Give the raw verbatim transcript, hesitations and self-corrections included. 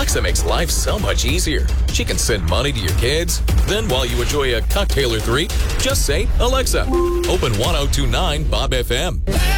Alexa makes life so much easier. She can send money to your kids. Then while you enjoy a cocktail or three, just say, Alexa, open ten twenty-nine Bob F M.